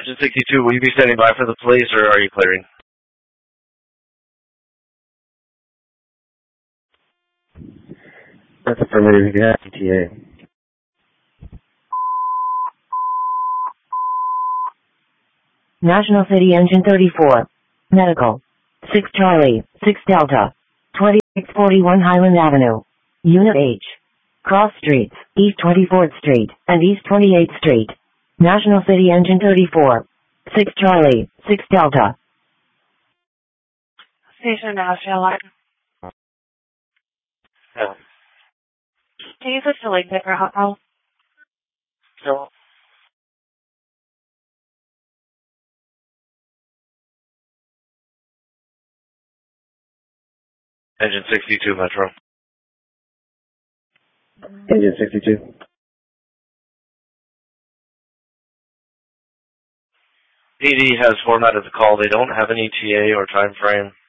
Engine 62, will you be standing by for the police, or are you clearing? That's affirmative. You have ETA. National City Engine 34. Medical. 6 Charlie, 6 Delta. 2641 Highland Avenue. Unit H. Cross Streets, East 24th Street, and East 28th Street. National City Engine 34. 6 Charlie, 6 Delta. Station Nashville line. Yeah. Do you use a chili picker hot roll? No. Engine 62, Metro. Engine 62. PD has formatted the call. They don't have an ETA or time frame.